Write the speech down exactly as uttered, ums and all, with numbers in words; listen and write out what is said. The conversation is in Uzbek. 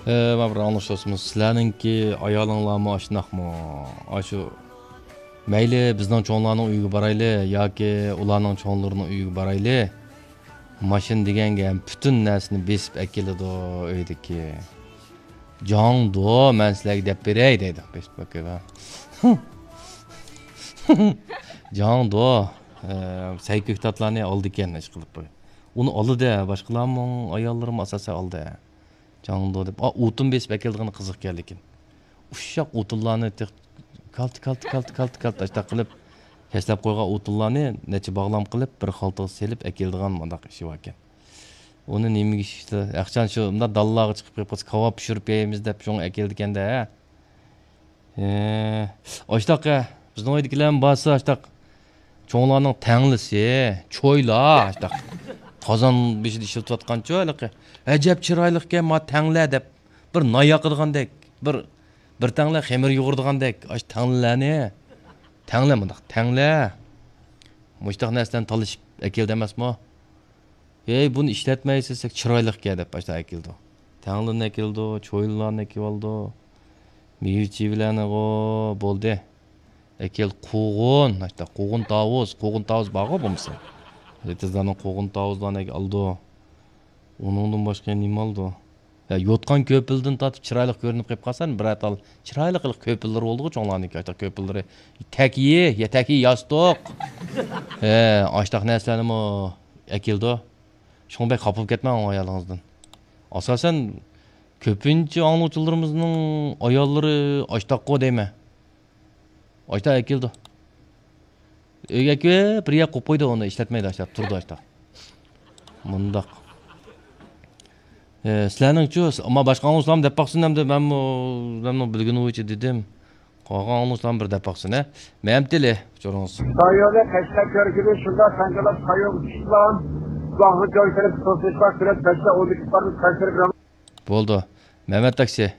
Ee, ben bir anlaşıyorsunuz. Sizlerinki ayalınlarmı aşınakmı? Aşı meyli bizden çoğunlarının uygu baraylı ya ki ularının çoğunlarının uygu baraylı. Maşın degenge bütün nersini besip ekildi o öydeki. Can do men sizlerge dep berey deydi. Besip bakıyor. Can do seykük tatlarını aldı kendine çıkılıp. Onu alı de başkalarının ayallarım asası aldı. Canlı dep. A utun besip ekildiğini kızık geldi ekan. Uşak utullarını kalt kalt kalt kalt kalt açta qilib keslab qo'ygan utullarni necha bog'lam qilib bir xaltaga selib ekildigan mandaq ishi bor ekan. Uni nimaga işte aqchan shu unda dallarga chiqib qo'yib qolsa kebab pishirib yeymiz deb shuni ekildi ekanda. E, açtaq bizning uydagilar borsa açtaq cho'nglarning tanglisi, cho'ylar açtaq qozon beshida ishlatib atgan cho'yliqi. Ajab chiroyli ekan, ma tangla deb bir noya qilgandek, bir bir tangla xemir yo'g'irdigandek, ash tanglarni tangla mundaq, tangla. Mushtaq narsadan talishib ekildi emasmi? Ey, buni ishlatmaysiz, chiroyli ekan deb ashta ekildi. Tanglarni ekildi, cho'ylarni ekib oldi. Mevchilarni go bo'ldi. Ekil qug'un, ashta qug'un tavus, qug'un tavus bog'i bo'lmasa. Tizlarning qug'un tavuzlarni oldi. Uningdan boshqa nima oldi? Ya yotqan köpüldün tatıb chiroyli ko'rinib qolib qolsan, bir atal chiroyli qilib köpüller oldu cho'nglarniki, ashta köpülleri takiyi, yetaki yostiq. He, ashtaq narsalarni ekildi. Shunday qopib ketmang ayolingizdan. Asosan ko'pincha angluvchilarimizning ayollari ashtaqqa deymi? Ashtaq ekildi. Ögəki bir yer qo'yib qo'ydi, uni ishlatmaydi, ashtaq turdi ashtaq. Mundaq. Sizlarning-chu, ama boshqa anglashlarni deb baqsin hamda men men bilgani bo'yicha dedim. Qolgan anglashlarni bir deb baqsin, ha. Men tili, cho'ringiz. Sayyoda teşkil görgülü şunda sancalar sayıyor uçuşlan. Kulağını görselip sosyeşler süret teşkil olduklarını teşkil Bo'ldi. Mehmet taksi.